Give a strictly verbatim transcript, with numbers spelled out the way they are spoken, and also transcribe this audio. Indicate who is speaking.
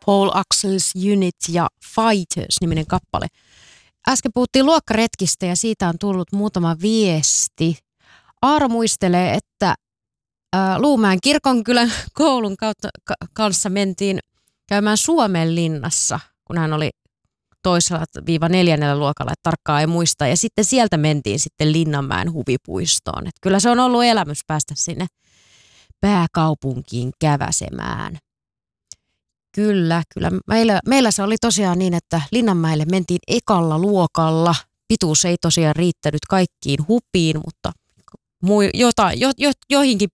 Speaker 1: Paul Axels Unit ja Fighters-niminen kappale. Äsken puhuttiin luokkaretkistä ja siitä on tullut muutama viesti. Aaro muistelee, että ää, Luumäen kirkonkylän koulun kautta, ka, kanssa mentiin käymään Suomenlinnassa, kun hän oli toisella viiva neljännellä luokalla, että tarkkaan ei muista. Ja sitten sieltä mentiin sitten Linnanmäen huvipuistoon. Et kyllä se on ollut elämys päästä sinne pääkaupunkiin käväsemään. Kyllä, kyllä. Meillä, meillä se oli tosiaan niin, että Linnanmäelle mentiin ekalla luokalla. Pituus ei tosiaan riittänyt kaikkiin hupiin, mutta muu, jota, jo, jo, joihinkin